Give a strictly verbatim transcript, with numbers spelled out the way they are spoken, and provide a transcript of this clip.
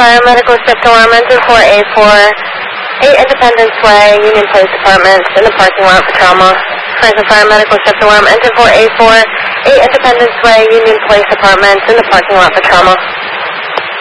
Fire Medical Shift Alarm Engine four A four, eight Independence Way, Union Place Apartments, in the parking lot for trauma. Franklin Fire Medical Shift Alarm Engine four A four, eight Independence Way, Union Place Apartments, in the parking lot for trauma.